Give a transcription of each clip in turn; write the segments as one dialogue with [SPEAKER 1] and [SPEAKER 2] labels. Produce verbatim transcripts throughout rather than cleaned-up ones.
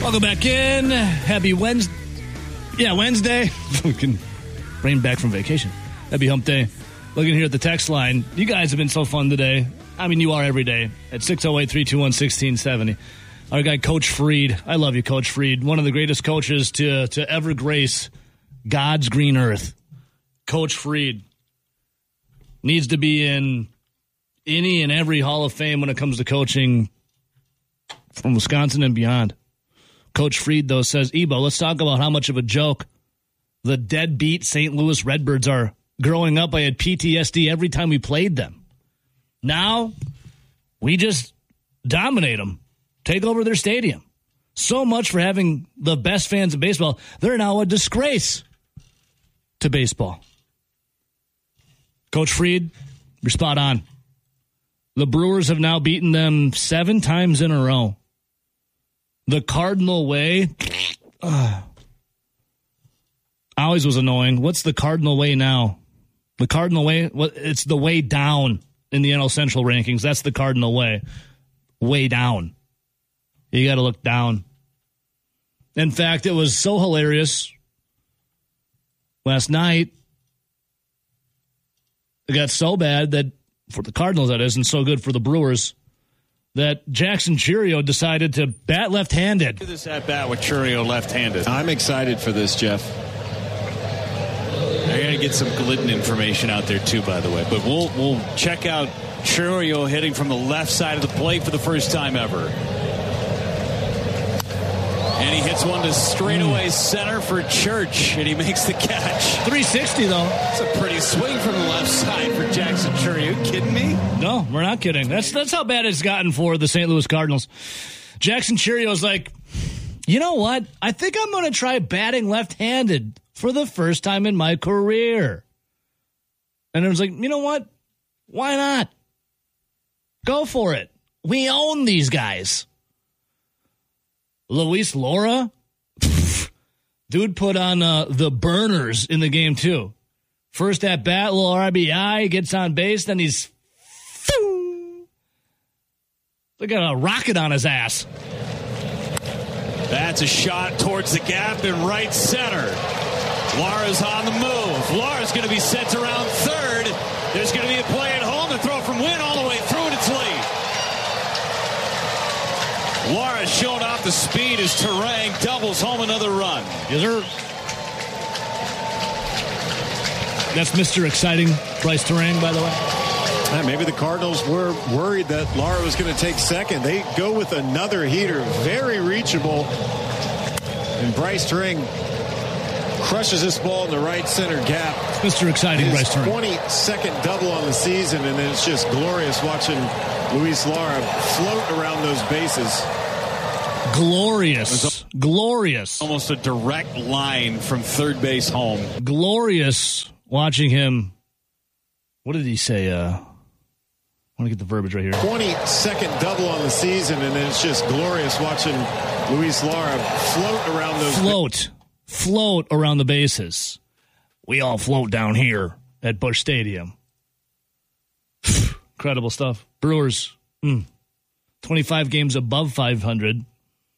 [SPEAKER 1] Welcome back in. Happy Wednesday. Yeah, Wednesday. We can bring back from vacation. Happy hump day. Looking here at the text line. You guys have been so fun today. I mean, you are every day. At six oh eight, three two one, one six seven zero. Our guy, Coach Freed. I love you, Coach Freed. One of the greatest coaches to, to ever grace God's green earth. Coach Freed needs to be in any and every Hall of Fame when it comes to coaching from Wisconsin and beyond. Coach Freed, though, says, Ebo, let's talk about how much of a joke the deadbeat Saint Louis Redbirds are. Growing up, I had P T S D every time we played them. Now, we just dominate them, take over their stadium. So much for having the best fans of baseball. They're now a disgrace to baseball. Coach Freed, you're spot on. The Brewers have now beaten them seven times in a row. The Cardinal way, uh, always was annoying. What's the Cardinal way now? The Cardinal way, well, it's the way down in the N L Central rankings. That's the Cardinal way. Way down. You got to look down. In fact, it was so hilarious. Last night, it got so bad that, for the Cardinals that is, and so good for the Brewers, that Jackson Chourio decided to bat left-handed.
[SPEAKER 2] This at bat with Chourio left-handed.
[SPEAKER 3] I'm excited for this, Jeff.
[SPEAKER 2] I got to get some Glidden information out there too, by the way. But we'll we'll check out Chourio hitting from the left side of the plate for the first time ever. And he hits one to straightaway center for Church, and he makes the catch.
[SPEAKER 1] three sixty, though.
[SPEAKER 2] It's a pretty swing from the left side for Jackson Chourio. Are you kidding me?
[SPEAKER 1] No, we're not kidding. That's that's how bad it's gotten for the Saint Louis Cardinals. Jackson Chourio's like, you know what? I think I'm going to try batting left-handed for the first time in my career. And I was like, you know what? Why not? Go for it. We own these guys. Luis Lara, dude put on uh, the burners in the game, too. First at bat, little R B I, gets on base, then he's... They got a rocket on his ass.
[SPEAKER 2] That's a shot towards the gap in right center. Lara's on the move. Lara's going to be sent around third. There's going to be a play at home. The throw from Wynn all the way through, and it's late. Lara showing off the speed as Terang doubles home another run.
[SPEAKER 1] Yes, sir. That's Mister Exciting Bryce Terang, by the way.
[SPEAKER 3] Yeah, maybe the Cardinals were worried that Lara was going to take second. They go with another heater, very reachable. And Bryce Terang crushes this ball in the right center gap.
[SPEAKER 1] It's Mister Exciting
[SPEAKER 3] His
[SPEAKER 1] Bryce Terang.
[SPEAKER 3] twenty-second double on the season, and then it's just glorious watching Luis Lara float around those bases.
[SPEAKER 1] Glorious. Glorious.
[SPEAKER 2] Almost a direct line from third base home.
[SPEAKER 1] Glorious watching him. What did he say? Uh, I want to get the verbiage right here.
[SPEAKER 3] twenty-second double on the season, and then it's just glorious watching Luis Lara float around those.
[SPEAKER 1] Float. Float around the bases. We all float down here at Busch Stadium. Incredible stuff. Brewers, mm, twenty-five games above five hundred.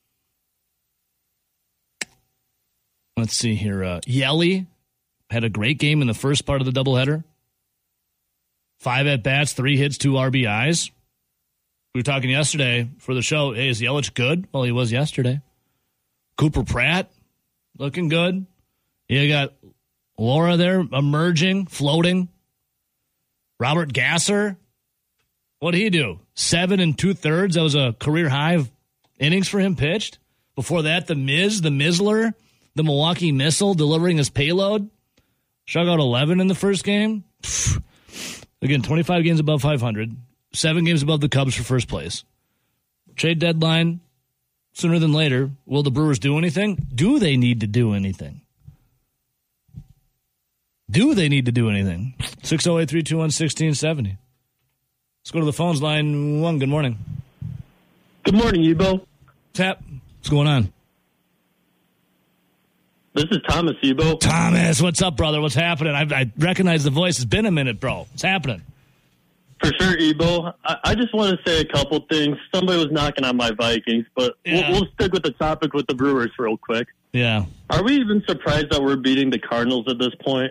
[SPEAKER 1] Let's see here. Uh, Yelly had a great game in the first part of the doubleheader. Five at-bats, three hits, two R B Is. We were talking yesterday for the show. Hey, is Yelich good? Well, he was yesterday. Cooper Pratt, looking good. You got Lara there, emerging, floating. Robert Gasser, what did he do? Seven and two-thirds. That was a career high of innings for him pitched. Before that, the Miz, the Mizzler, the Milwaukee Missile delivering his payload. Struck out eleven in the first game. Pfft. Again, twenty-five games above five hundred. Seven games above the Cubs for first place. Trade deadline sooner than later. Will the Brewers do anything? Do they need to do anything? Do they need to do anything? six oh eight, three two one, one six seven zero. Let's go to the phones. Line one. Good morning.
[SPEAKER 4] Good morning, Ebo.
[SPEAKER 1] Tap. What's going on?
[SPEAKER 4] This is Thomas, Ebo.
[SPEAKER 1] Thomas, what's up, brother? What's happening? I, I recognize the voice. It's been a minute, bro. What's happening?
[SPEAKER 4] For sure, Ebo. I, I just want to say a couple things. Somebody was knocking on my Vikings, but
[SPEAKER 1] Yeah.
[SPEAKER 4] we'll, we'll stick with the topic with the Brewers real quick.
[SPEAKER 1] Yeah.
[SPEAKER 4] Are we even surprised that we're beating the Cardinals at this point?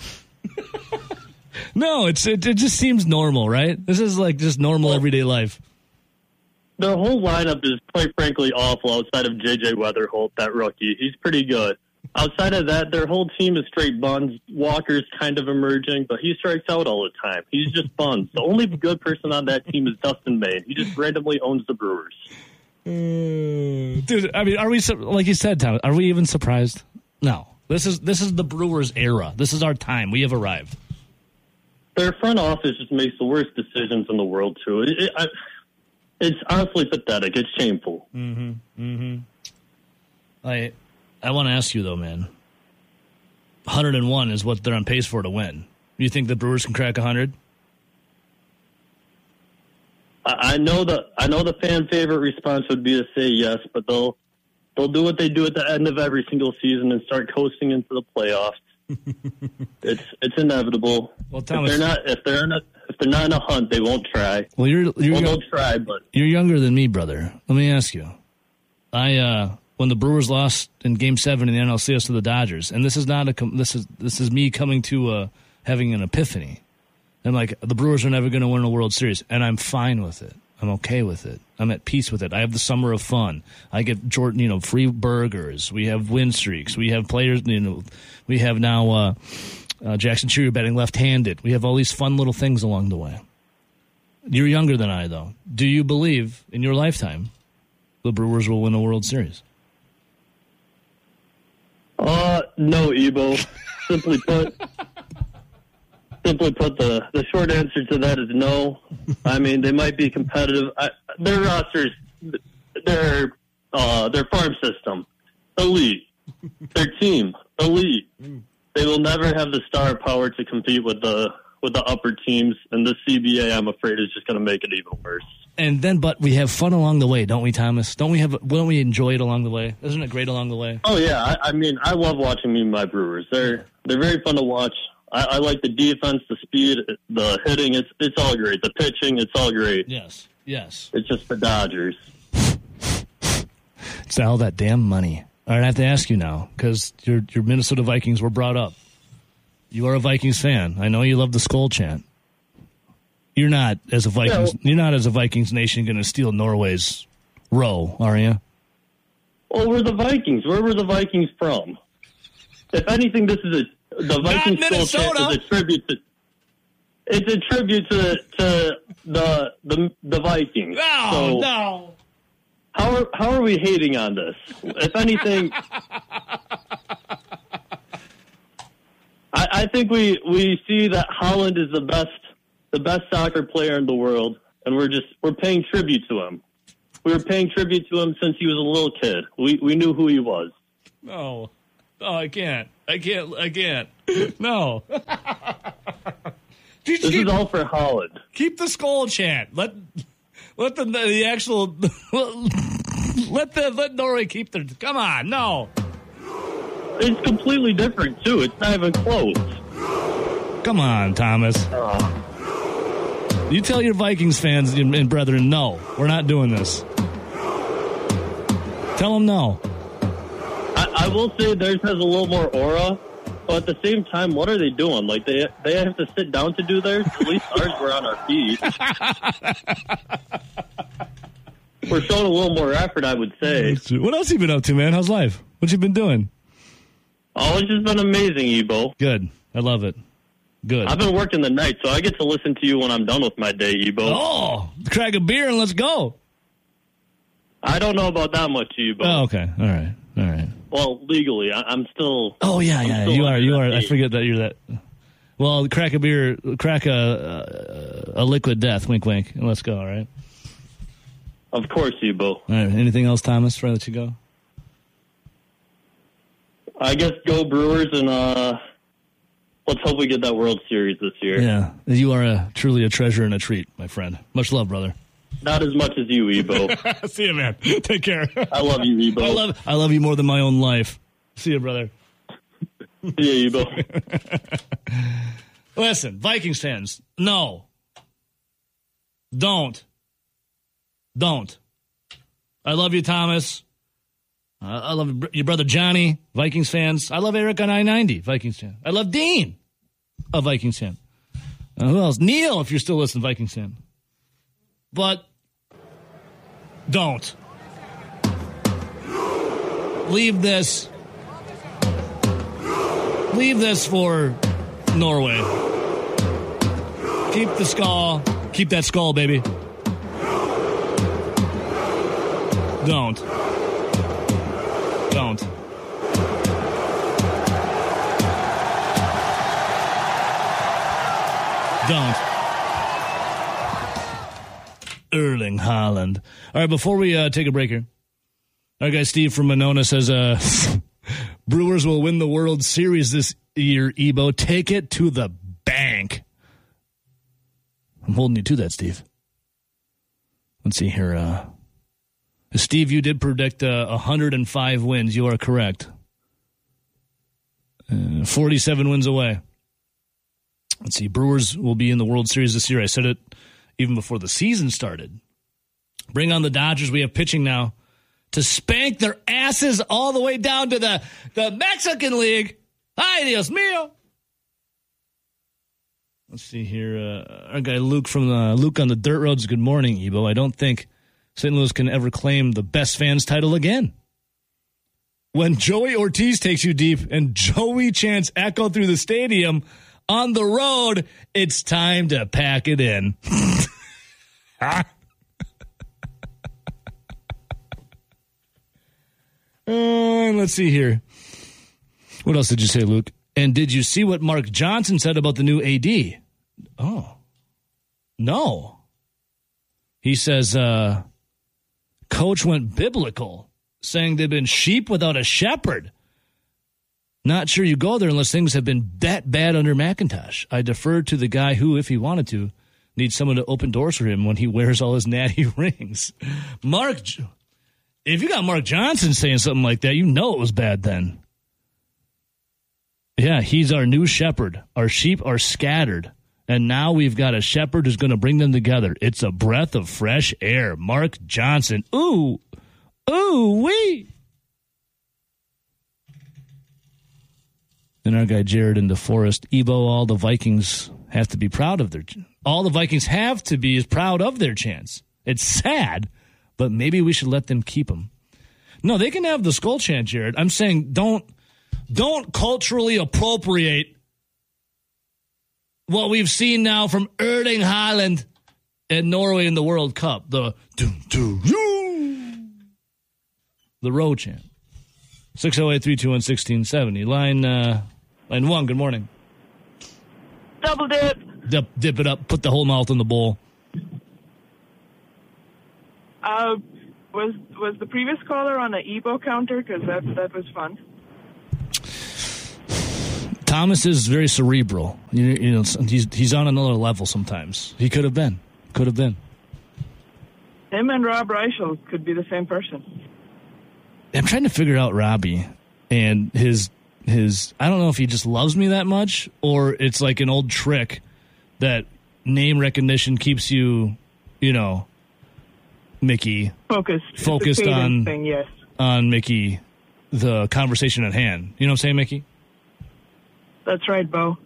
[SPEAKER 1] No, it's it, it just seems normal, right? This is like just normal
[SPEAKER 4] Well,
[SPEAKER 1] everyday life.
[SPEAKER 4] Their whole lineup is, quite frankly, awful outside of J J Weatherholt, that rookie. He's pretty good. Outside of that, their whole team is straight buns. Walker's kind of emerging, but he strikes out all the time. He's just buns. The only good person on that team is Dustin May. He just randomly owns the Brewers.
[SPEAKER 1] Dude, I mean, are we, like you said, Tom, are we even surprised? No. This is this is the Brewers era. This is our time. We have arrived.
[SPEAKER 4] Their front office just makes the worst decisions in the world, too. It, it, I, it's honestly pathetic. It's shameful.
[SPEAKER 1] Mm-hmm. Mm-hmm. I I want to ask you, though, man. one hundred one is what they're on pace for to win. You think the Brewers can crack one hundred?
[SPEAKER 4] I, I know the I know the fan favorite response would be to say yes, but they'll they'll do what they do at the end of every single season and start coasting into the playoffs. it's it's inevitable.
[SPEAKER 1] Well, Thomas,
[SPEAKER 4] if they're not if they're in a if they're not in a hunt, they won't try.
[SPEAKER 1] Well, you're you're
[SPEAKER 4] well,
[SPEAKER 1] young,
[SPEAKER 4] they'll try, but
[SPEAKER 1] you're younger than me, brother. Let me ask you. I uh, when the Brewers lost in Game Seven in the N L C S to the Dodgers, and this is not a com- this is this is me coming to uh, having an epiphany. I'm like, the Brewers are never going to win a World Series, and I'm fine with it. I'm okay with it. I'm at peace with it. I have the summer of fun. I get Jordan, you know, free burgers. We have win streaks. We have players, you know, we have now uh, uh, Jackson Cheerio batting left-handed. We have all these fun little things along the way. You're younger than I, though. Do you believe in your lifetime the Brewers will win a World Series?
[SPEAKER 4] uh, no, Ebo. Simply put. Simply put, the, the short answer to that is no. I mean, they might be competitive. I, their rosters, their uh, their farm system, elite. Their team, elite. They will never have the star power to compete with the with the upper teams, and the C B A, I'm afraid, is just going to make it even worse.
[SPEAKER 1] And then, but we have fun along the way, don't we, Thomas? Don't we have? Don't we enjoy it along the way? Isn't it great along the way?
[SPEAKER 4] Oh yeah, I, I mean, I love watching me and my Brewers. They're they're very fun to watch. I, I like the defense, the speed, the hitting. It's it's all great. The pitching, it's all great.
[SPEAKER 1] Yes, yes.
[SPEAKER 4] It's just the Dodgers.
[SPEAKER 1] It's all that damn money. All right, I have to ask you now, because your your Minnesota Vikings were brought up. You are a Vikings fan. I know you love the Skol chant. You're not, as a Vikings,
[SPEAKER 4] Yeah, well,
[SPEAKER 1] you're not as a Vikings nation going to steal Norway's row, are you?
[SPEAKER 4] Well, we're the Vikings. Where were the Vikings from? If anything, this is a the Vikings Skol chant is a tribute to. It's a tribute to to the the the Vikings.
[SPEAKER 1] No,
[SPEAKER 4] so
[SPEAKER 1] no.
[SPEAKER 4] How are how are we hating on this? If anything, I, I think we we see that Haaland is the best the best soccer player in the world, and we're just we're paying tribute to him. We were paying tribute to him since he was a little kid. We we knew who he was.
[SPEAKER 1] No. No, I can't. I can't. I can't. No.
[SPEAKER 4] This is all for Haaland.
[SPEAKER 1] Keep the Skol chant. Let let the the actual let the let Norway keep their. Come on, no.
[SPEAKER 4] It's completely different too. It's not even close.
[SPEAKER 1] Come on, Thomas.
[SPEAKER 4] Uh,
[SPEAKER 1] You tell your Vikings fans and, and brethren, no, we're not doing this. Tell them no.
[SPEAKER 4] I, I will say theirs has a little more aura, but at the same time, what are they doing? Like they they have to sit down to do theirs. At least ours were on our feet. We're showing a little more effort, I would say.
[SPEAKER 1] What else you been up to, man? How's life? What you been doing?
[SPEAKER 4] Oh, it's just been amazing, Ebo.
[SPEAKER 1] Good. I love it. Good.
[SPEAKER 4] I've been working the night, so I get to listen to you when I'm done with my day, Ebo.
[SPEAKER 1] Oh, crack a beer and let's go.
[SPEAKER 4] I don't know about that much, Ebo.
[SPEAKER 1] Oh, okay. All right. All right.
[SPEAKER 4] Well, legally, I, I'm still.
[SPEAKER 1] Oh yeah,
[SPEAKER 4] I'm
[SPEAKER 1] yeah.
[SPEAKER 4] still
[SPEAKER 1] You are. You are. I
[SPEAKER 4] age.
[SPEAKER 1] forget that you're that. Well, crack a beer, crack a a, a liquid death. Wink, wink. And let's go. All right.
[SPEAKER 4] Of course, Ebo.
[SPEAKER 1] All right. Anything else, Thomas? Before I let you go.
[SPEAKER 4] I guess go Brewers, and uh, let's hope we get that World Series this year.
[SPEAKER 1] Yeah, you are a, truly a treasure and a treat, my friend. Much love, brother.
[SPEAKER 4] Not as much as you, Ebo.
[SPEAKER 1] See you, man. Take care.
[SPEAKER 4] I love you, Ebo.
[SPEAKER 1] I love I love you more than my own life. See you, brother.
[SPEAKER 4] See ya, Ebo.
[SPEAKER 1] Listen, Vikings fans, no. Don't. Don't. I love you, Thomas. Uh, I love your brother Johnny, Vikings fans. I love Eric on I ninety, Vikings fan. I love Dean, a Vikings fan. Uh, who else? Neil, if you're still listening, Vikings fan. But don't. Leave this. Leave this for Norway. Keep the skull. Keep that skull, baby. Don't. Don't. Don't. Erling Haaland. All right, before we uh, take a break here, our guy Steve from Monona says uh, Brewers will win the World Series this year, Ebo. Take it to the bank. I'm holding you to that, Steve. Let's see here. Uh, Steve, you did predict uh, one hundred five wins. You are correct. Uh, forty-seven wins away. Let's see. Brewers will be in the World Series this year. I said it even before the season started. Bring on the Dodgers. We have pitching now to spank their asses all the way down to the, the Mexican League. Ay, Dios mío. Let's see here. Uh, our guy Luke from uh, Luke on the Dirt Roads. Good morning, Ebo. I don't think Saint Louis can ever claim the best fans title again. When Joey Ortiz takes you deep and Joey chants echo through the stadium on the road, it's time to pack it in. uh, let's see here. What else did you say, Luke? And did you see what Mark Johnson said about the new A D? Oh, no. He says, uh, Coach went biblical, saying they've been sheep without a shepherd. Not sure you go there unless things have been that bad under McIntosh. I defer to the guy who, if he wanted to, needs someone to open doors for him when he wears all his natty rings. Mark, if you got Mark Johnson saying something like that, you know it was bad then. Yeah, he's our new shepherd. Our sheep are scattered. And now we've got a shepherd who's going to bring them together. It's a breath of fresh air. Mark Johnson. Ooh. Ooh, wee. And our guy Jared in DeForest. Ebo, all the Vikings have to be proud of their... All the Vikings have to be is proud of their chance. It's sad, but maybe we should let them keep them. No, they can have the skull chant, Jared. I'm saying don't... Don't culturally appropriate what we've seen now from Erling Haaland and Norway in the World Cup. The do, do, do, the row chant. six oh eight, three two one, one six seven oh. Line, uh, line one, good morning.
[SPEAKER 5] Double dip.
[SPEAKER 1] Dip, dip it up. Put the whole mouth in the bowl.
[SPEAKER 5] Uh, was was the previous caller on the Ebo counter? Because that, that was fun.
[SPEAKER 1] Thomas is very cerebral. You, you know, he's he's on another level sometimes. He could have been. Could have been.
[SPEAKER 5] Him and Rob Reichel could be the same person.
[SPEAKER 1] I'm trying to figure out Robbie and his his. I don't know if he just loves me that much or it's like an old trick that name recognition keeps you, you know, Mickey
[SPEAKER 5] focused
[SPEAKER 1] focused on
[SPEAKER 5] thing, yes.
[SPEAKER 1] on Mickey, the conversation at hand. You know what I'm saying, Mickey?
[SPEAKER 5] That's right, Bo.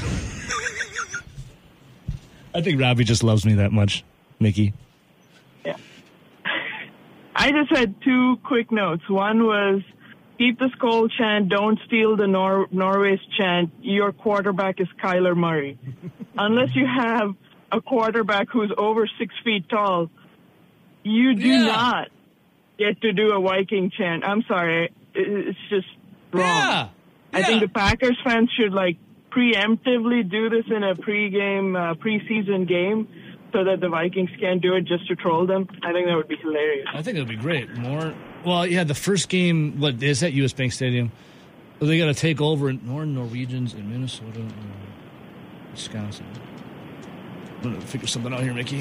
[SPEAKER 1] I think Robbie just loves me that much, Mickey.
[SPEAKER 5] Yeah. I just had two quick notes. One was, keep the Skol chant, don't steal the Nor- Norway's chant, your quarterback is Kyler Murray. Unless you have a quarterback who's over six feet tall, you do
[SPEAKER 1] yeah.
[SPEAKER 5] not get to do a Viking chant. I'm sorry. It's just wrong.
[SPEAKER 1] Yeah.
[SPEAKER 5] I
[SPEAKER 1] yeah.
[SPEAKER 5] think the Packers fans should, like, preemptively do this in a pregame, uh, preseason game so that the Vikings can't do it just to troll them. I think that would be hilarious.
[SPEAKER 1] I think it would be great. More, well, yeah, the first game, what is that, U S Bank Stadium? Well, they got to take over in Northern Norwegians in Minnesota and Wisconsin. I'm going to figure something out here, Mickey.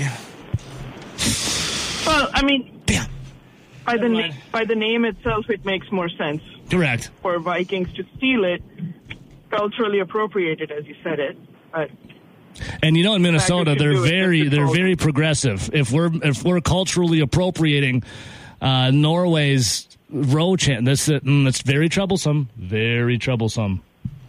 [SPEAKER 5] Well, I mean,
[SPEAKER 1] Damn.
[SPEAKER 5] by the na- by the name itself, it makes more sense.
[SPEAKER 1] Correct.
[SPEAKER 5] For Vikings to steal it, culturally appropriated, as you said it. But
[SPEAKER 1] And you know, in Minnesota,
[SPEAKER 5] Packers
[SPEAKER 1] they're
[SPEAKER 5] can do it
[SPEAKER 1] very
[SPEAKER 5] just to
[SPEAKER 1] they're
[SPEAKER 5] call
[SPEAKER 1] very
[SPEAKER 5] it.
[SPEAKER 1] progressive. If we're if we're culturally appropriating uh, Norway's row chant, that's it. Mm, that's very troublesome. Very troublesome.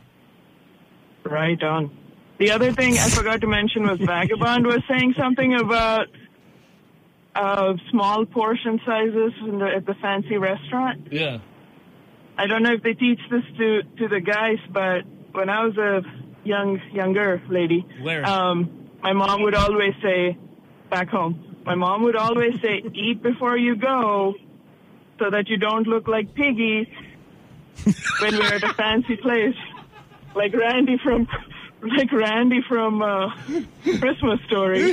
[SPEAKER 5] Right on. The other thing I forgot to mention was Vagabond was saying something about uh, small portion sizes in the, at the fancy restaurant.
[SPEAKER 1] Yeah.
[SPEAKER 5] I don't know if they teach this to, to the guys, but when I was a young younger lady,
[SPEAKER 1] Where?
[SPEAKER 5] um, my mom would always say, back home, my mom would always say, eat before you go so that you don't look like piggies when we're at a fancy place. Like Randy from, like Randy from uh, Christmas Story.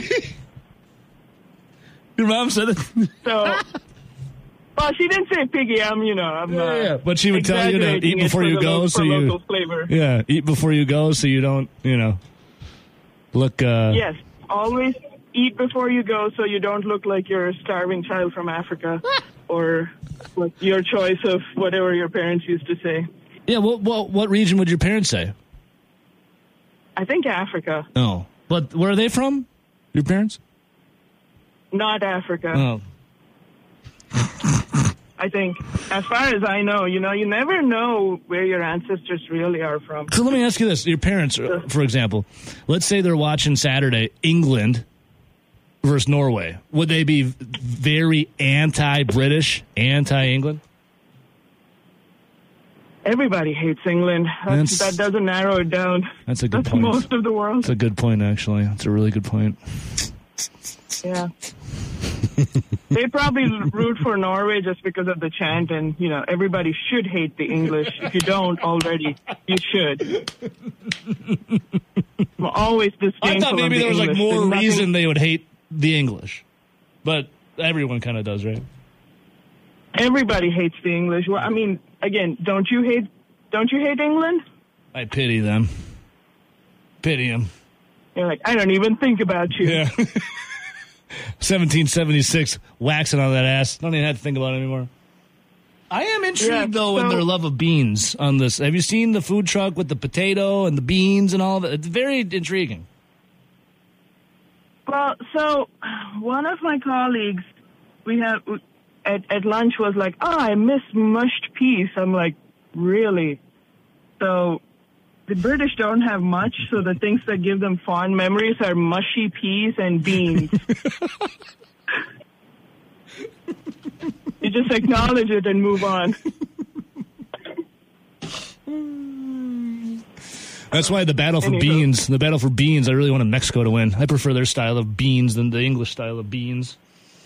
[SPEAKER 1] Your mom said it.
[SPEAKER 5] So, well, she didn't say piggy. I'm, you know, I'm.
[SPEAKER 1] Yeah,
[SPEAKER 5] uh,
[SPEAKER 1] yeah. But she would tell you to
[SPEAKER 5] exaggerating
[SPEAKER 1] eat
[SPEAKER 5] it
[SPEAKER 1] before
[SPEAKER 5] for
[SPEAKER 1] you
[SPEAKER 5] the
[SPEAKER 1] go,
[SPEAKER 5] lo-
[SPEAKER 1] so
[SPEAKER 5] for
[SPEAKER 1] you
[SPEAKER 5] local flavor.
[SPEAKER 1] yeah, eat before you go, so you don't, you know, look. Uh,
[SPEAKER 5] Yes, always eat before you go, so you don't look like you're a starving child from Africa, or like your choice of whatever your parents used to say.
[SPEAKER 1] Yeah. What what what region would your parents say?
[SPEAKER 5] I think Africa,
[SPEAKER 1] No, but where are they from? Your parents?
[SPEAKER 5] not Africa.
[SPEAKER 1] Oh.
[SPEAKER 5] I think, as far as I know, you know, you never know where your ancestors really are from.
[SPEAKER 1] So let me ask you this: your parents, uh, for example, let's say they're watching Saturday England versus Norway. Would they be very anti-British, anti-England?
[SPEAKER 5] Everybody hates England. That's,
[SPEAKER 1] That's-
[SPEAKER 5] that doesn't narrow it down.
[SPEAKER 1] That's a good
[SPEAKER 5] That's
[SPEAKER 1] point.
[SPEAKER 5] most of the world.
[SPEAKER 1] That's a good point, actually. That's a really good point.
[SPEAKER 5] Yeah. They probably root for Norway just because of the chant, and, you know, everybody should hate the English. If you don't already, you should. I'm always disdainful
[SPEAKER 1] I thought
[SPEAKER 5] of
[SPEAKER 1] maybe
[SPEAKER 5] the
[SPEAKER 1] there was like
[SPEAKER 5] English.
[SPEAKER 1] more
[SPEAKER 5] There's nothing-
[SPEAKER 1] reason they would hate the English, but everyone kind of does, right?
[SPEAKER 5] Everybody hates the English. Well, I mean, again, don't you hate? Don't you hate England?
[SPEAKER 1] I pity them. Pity them.
[SPEAKER 5] You're like, I don't even think about you.
[SPEAKER 1] Yeah. seventeen seventy-six, waxing on that ass. Don't even have to think about it anymore. I am intrigued,
[SPEAKER 5] Yeah,
[SPEAKER 1] though, in
[SPEAKER 5] so-
[SPEAKER 1] their love of beans on this. Have you seen the food truck with the potato and the beans and all of it? It's very intriguing.
[SPEAKER 5] Well, so one of my colleagues, we have at, at lunch was like, "Oh, I miss mushed peas." I'm like, "Really?" So the British don't have much, so the things that give them fond memories are mushy peas and beans. You just acknowledge it and move on.
[SPEAKER 1] That's why the battle for
[SPEAKER 5] Anywho.
[SPEAKER 1] beans, the battle for beans, I really wanted Mexico to win. I prefer their style of beans than the English style of beans.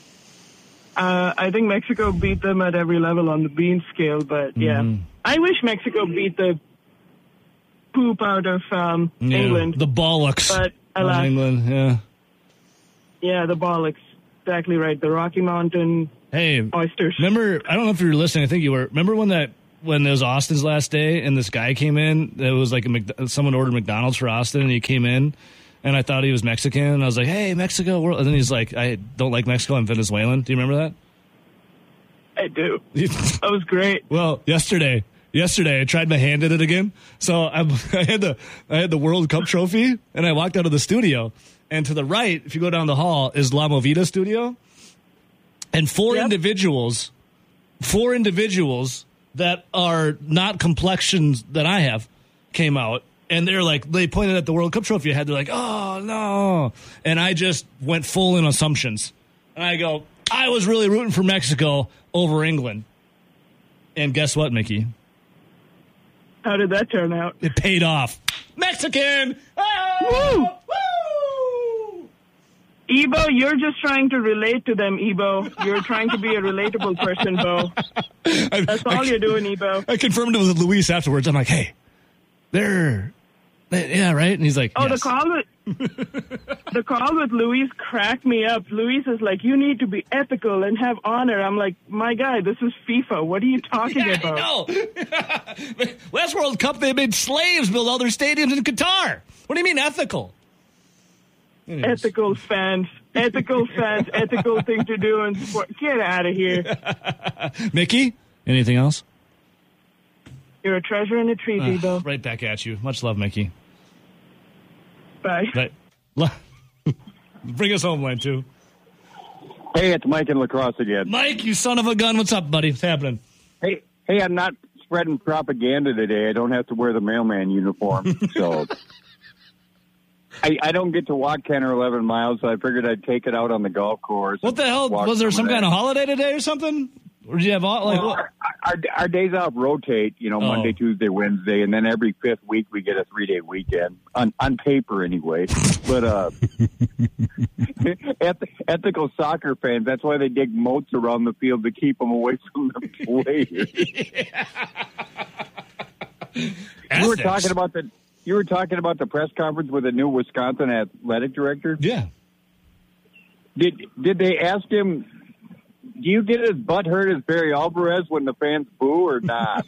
[SPEAKER 5] Uh, I think Mexico beat them at every level on the bean scale, but yeah.
[SPEAKER 1] Mm-hmm.
[SPEAKER 5] I wish Mexico beat the poop out of um,
[SPEAKER 1] Yeah,
[SPEAKER 5] England.
[SPEAKER 1] the bollocks
[SPEAKER 5] But,
[SPEAKER 1] of
[SPEAKER 5] alas.
[SPEAKER 1] England, yeah.
[SPEAKER 5] Yeah, the bollocks. Exactly right. The Rocky Mountain
[SPEAKER 1] Hey,
[SPEAKER 5] oysters.
[SPEAKER 1] remember, I don't know if you were listening, I think you were. Remember when that, when it was Austin's last day and this guy came in, it was like a, Mc- someone ordered McDonald's for Austin and he came in and I thought he was Mexican and I was like, hey, Mexico. we're-" And then he's like, I don't like Mexico, I'm Venezuelan. Do you remember
[SPEAKER 5] I do.
[SPEAKER 1] that?
[SPEAKER 5] That was great.
[SPEAKER 1] Well, yesterday, yesterday I tried my hand at it again. So I, I had the I had the World Cup trophy, and I walked out of the studio. And to the right, if you go down the hall, is La Movida Studio, and four
[SPEAKER 5] Yep.
[SPEAKER 1] individuals, four individuals that are not complexions that I have, came out, and they're like, they pointed at the World Cup trophy I had. They're like, oh no, and I just went full in assumptions, and I go, I was really rooting for Mexico over England. And guess what, Mickey?
[SPEAKER 5] How did that turn out?
[SPEAKER 1] It paid off. Mexican! Oh! Woo!
[SPEAKER 5] Ebo, you're just trying to relate to them, Ebo. You're trying to be a relatable person, Bo.
[SPEAKER 1] I,
[SPEAKER 5] That's all
[SPEAKER 1] I,
[SPEAKER 5] you're doing, Ebo.
[SPEAKER 1] I confirmed it with Luis afterwards. I'm like, hey, they're, they, yeah, right? And he's like,
[SPEAKER 5] Oh,
[SPEAKER 1] yes.
[SPEAKER 5] the call with the call with Luis cracked me up. Luis is like, you need to be ethical and have honor. I'm like, my guy, this is FIFA. What are you talking
[SPEAKER 1] Yeah,
[SPEAKER 5] about?
[SPEAKER 1] I know. Last World Cup, they made slaves build all their stadiums in Qatar. What do you mean ethical? Anyways.
[SPEAKER 5] Ethical fans, ethical fans, ethical thing to do in sport. Get out of here.
[SPEAKER 1] Mickey, anything else?
[SPEAKER 5] You're a treasure and a treat,
[SPEAKER 1] Uh,
[SPEAKER 5] Ebo.
[SPEAKER 1] right back at you. Much love, Mickey.
[SPEAKER 5] Bye.
[SPEAKER 1] Bye. Bring us home, line two.
[SPEAKER 6] Hey, it's Mike in La Crosse again.
[SPEAKER 1] Mike, you son of a gun. What's up, buddy? What's happening?
[SPEAKER 6] Hey, hey, I'm not spreading propaganda today. I don't have to wear the mailman uniform. So I, I don't get to walk ten or eleven miles, so I figured I'd take it out on the golf course.
[SPEAKER 1] What the hell? Was there some kind of holiday today or something? Or did you have all, like,
[SPEAKER 6] well,
[SPEAKER 1] what?
[SPEAKER 6] Our, our, our days off rotate, you know,
[SPEAKER 1] Oh.
[SPEAKER 6] Monday, Tuesday, Wednesday, and then every fifth week we get a three-day weekend, on, on paper anyway. But uh, eth- ethical soccer fans, that's why they dig moats around the field to keep them away from the players. You were talking about the you were talking about the press conference with the new Wisconsin athletic director.
[SPEAKER 1] Yeah.
[SPEAKER 6] Did did they ask him? Do you get as butthurt as Barry Alvarez when the fans boo or not?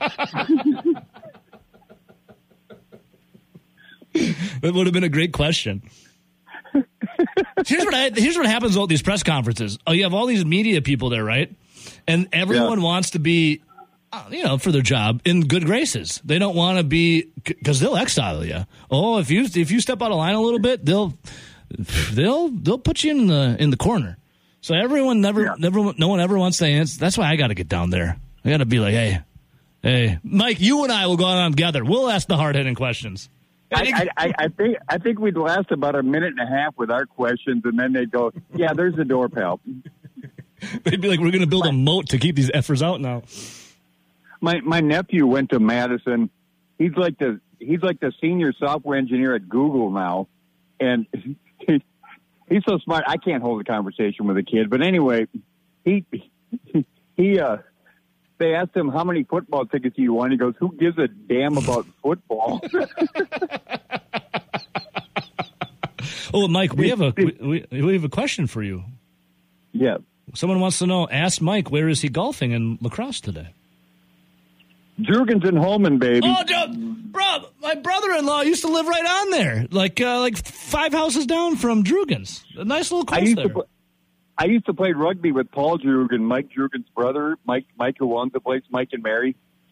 [SPEAKER 1] That would have been a great question. Here's what I, here's what happens with these press conferences. Oh, you have all these media people there, right? And everyone
[SPEAKER 6] Yeah.
[SPEAKER 1] wants to be, uh, you know, for their job in good graces. They don't want to be, because they'll exile you. Oh, if you if you step out of line a little bit, they'll they'll they'll put you in the in the corner. So everyone never,
[SPEAKER 6] Yeah.
[SPEAKER 1] never, no one ever wants to answer. That's why I got to get down there. I got to be like, hey, hey, Mike, you and I will go on together. We'll ask the hard hitting questions.
[SPEAKER 6] I, I, I think I think we'd last about a minute and a half with our questions, and then they'd go, "Yeah, there's the door, pal."
[SPEAKER 1] They'd be like, we're going to build a moat to keep these effers out now.
[SPEAKER 6] My my nephew went to Madison. He's like the he's like the senior software engineer at Google now, and he, he's so smart. I can't hold a conversation with a kid, but anyway, he he uh. They asked him, how many football tickets do you want? He goes, who gives a damn about football?
[SPEAKER 1] Oh, Mike, we have a we, we have a question for you.
[SPEAKER 6] Yeah.
[SPEAKER 1] Someone wants to know, ask Mike, where is he golfing in La Crosse today?
[SPEAKER 6] Jurgens and Holman, baby.
[SPEAKER 1] Oh, dude, bro, my brother-in-law used to live right on there, like uh, like five houses down from Jurgens. A nice little
[SPEAKER 6] I
[SPEAKER 1] course
[SPEAKER 6] used
[SPEAKER 1] there.
[SPEAKER 6] to play, I used to play rugby with Paul Jurgen, Mike Jurgen's brother, Mike Mike who owns the place, Mike and Mary.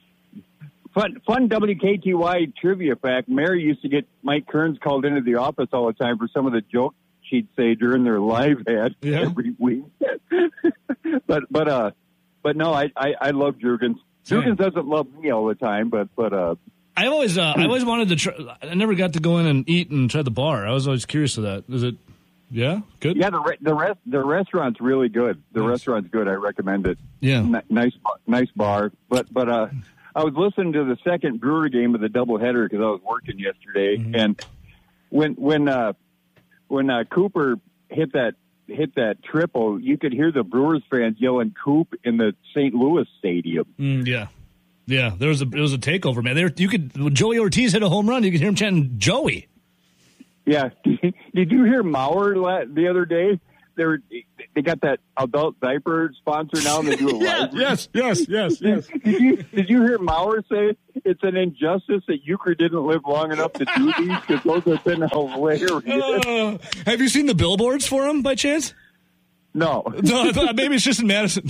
[SPEAKER 6] Fun fun W K T Y trivia fact: Mary used to get Mike Kearns called into the office all the time for some of the jokes she'd say during their live ad
[SPEAKER 1] Yeah.
[SPEAKER 6] every week. but but uh but no, I I, I love Jurgens. Jurgens doesn't love me all the time, but but uh.
[SPEAKER 1] I always uh, I always wanted to try. I never got to go in and eat and try the bar. I was always curious of that. Is it? Yeah, good.
[SPEAKER 6] Yeah, the re- the rest the restaurant's really good. The
[SPEAKER 1] Nice.
[SPEAKER 6] restaurant's good. I recommend it.
[SPEAKER 1] Yeah.
[SPEAKER 6] N- nice nice bar. But but uh, I was listening to the second Brewer game of the doubleheader because I was working yesterday,
[SPEAKER 1] Mm-hmm.
[SPEAKER 6] and when when uh, when uh, Cooper hit that hit that triple, you could hear the Brewers fans yelling "Coop" in the Saint Louis stadium.
[SPEAKER 1] Mm, yeah, yeah. There was a it was a takeover, man. There you could when Joey Ortiz hit a home run, you could hear him chanting Joey.
[SPEAKER 6] Yeah. Did you hear Mauer la- the other day? They were, they got that adult diaper sponsor now. And they do a live read.
[SPEAKER 1] yes, yes, yes, yes.
[SPEAKER 6] Did you did you hear Mauer say it's an injustice that Euchre didn't live long enough to do these? Because those have been hilarious.
[SPEAKER 1] Uh, have you seen the billboards for him by chance?
[SPEAKER 6] No.
[SPEAKER 1] No, I thought maybe it's just in Madison.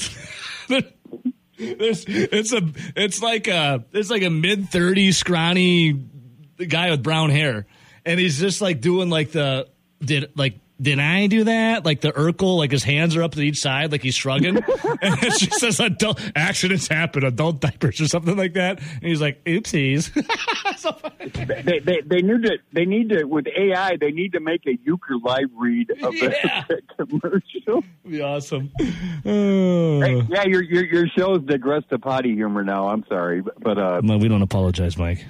[SPEAKER 1] There's, it's a, it's like a, it's like a mid thirties scrawny guy with brown hair, and he's just like doing like the did like. Did I do that? Like the Urkel, like his hands are up to each side, like he's shrugging. And it just says adult accidents happen, adult diapers or something like that. And he's like, oopsies. So funny.
[SPEAKER 6] They, they they need to they need to with A I they need to make a Euchre live read of
[SPEAKER 1] Yeah.
[SPEAKER 6] that commercial.
[SPEAKER 1] It'd be awesome. Oh.
[SPEAKER 6] Hey, yeah, your your your show's digressed to potty humor now. I'm sorry, but, but uh,
[SPEAKER 1] No, we don't apologize, Mike.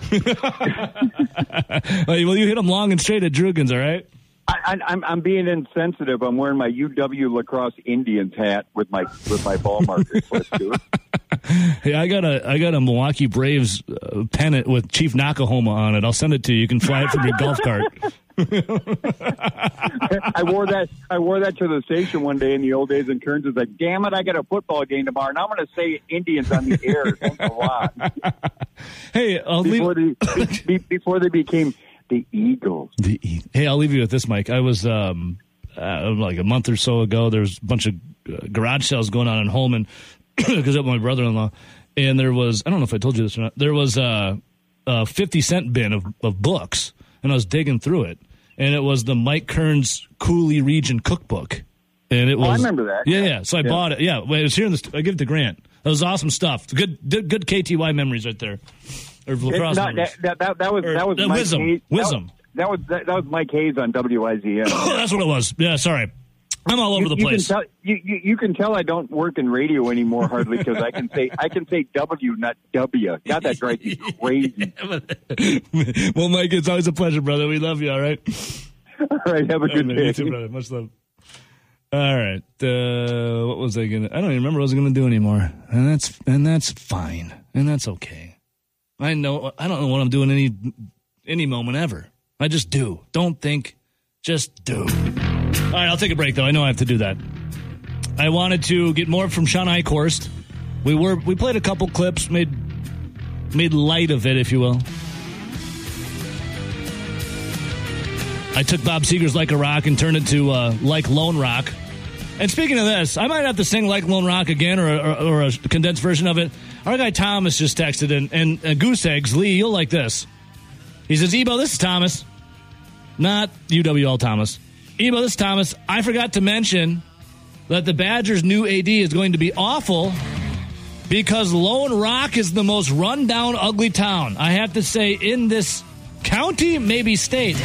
[SPEAKER 1] Well, you hit him long and straight at Drugan's, all right?
[SPEAKER 6] I, I, I'm I'm being insensitive. I'm wearing my U W Lacrosse Indians hat with my with my ball markers. Let's do it.
[SPEAKER 1] Hey, I got a I got a Milwaukee Braves uh, pennant with Chief Nakahoma on it. I'll send it to you. You can fly it from your golf cart.
[SPEAKER 6] I wore that I wore that to the station one day in the old days, and Kearns was like, "Damn it, I got a football game tomorrow, and I'm going to say Indians on the air." Thanks a lot.
[SPEAKER 1] Hey, I'll
[SPEAKER 6] Before
[SPEAKER 1] leave.
[SPEAKER 6] they be, before they became the Eagles.
[SPEAKER 1] The, hey, I'll leave you with this, Mike. I was um, uh, like a month or so ago. There's a bunch of uh, garage sales going on in Holman because of my brother-in-law, and there was I don't know if I told you this or not. There was uh, a fifty cent bin of, of books, and I was digging through it, and it was the Mike Kearns Cooley Region Cookbook. And it was,
[SPEAKER 6] oh, I remember that.
[SPEAKER 1] Yeah, yeah. So I
[SPEAKER 6] yeah.
[SPEAKER 1] bought it. Yeah, well, it was here in the. I give it to Grant. That was awesome stuff. Good, good K T Y memories right there. Or lacrosse
[SPEAKER 6] not,
[SPEAKER 1] memories.
[SPEAKER 6] That, that, that was
[SPEAKER 1] or,
[SPEAKER 6] that was
[SPEAKER 1] uh,
[SPEAKER 6] Mike
[SPEAKER 1] Wisdom.
[SPEAKER 6] Hayes.
[SPEAKER 1] Wisdom.
[SPEAKER 6] That was that, that was Mike Hayes on W I Z N.
[SPEAKER 1] That's what it was. Yeah, sorry. I'm all over
[SPEAKER 6] you,
[SPEAKER 1] the
[SPEAKER 6] you
[SPEAKER 1] place.
[SPEAKER 6] Can tell, you, you, you can tell I don't work in radio anymore hardly because I can say I can say W, not W. God, that drives me crazy.
[SPEAKER 1] Well, Mike, it's always a pleasure, brother. We love you. All right.
[SPEAKER 6] All right. Have a good
[SPEAKER 1] right,
[SPEAKER 6] day.
[SPEAKER 1] You too, brother. Much love. All right. Uh, what was I gonna? I don't even remember what I was gonna do anymore, and that's and that's fine, and that's okay. I know. I don't know what I'm doing any any moment ever. I just do. Don't think. Just do. All right, I'll take a break, though. I know I have to do that. I wanted to get more from Sean Eichhorst. We were we played a couple clips, made made light of it, if you will. I took Bob Seger's Like a Rock and turned it to uh, Like Lone Rock. And speaking of this, I might have to sing Like Lone Rock again or, or, or a condensed version of it. Our guy Thomas just texted in, and uh, Goose Eggs, Lee, you'll like this. He says, Ebo, this is Thomas. Not U W L Thomas. Ebo, this is Thomas. I forgot to mention that the Badgers' new A D is going to be awful because Lone Rock is the most run-down, ugly town, I have to say, in this county, maybe state.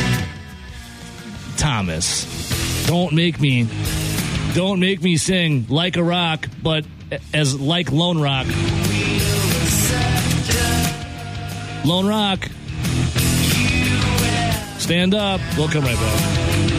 [SPEAKER 1] Thomas, don't make me, don't make me sing Like a Rock, but as Like Lone Rock. Lone Rock. Stand up. We'll come right back.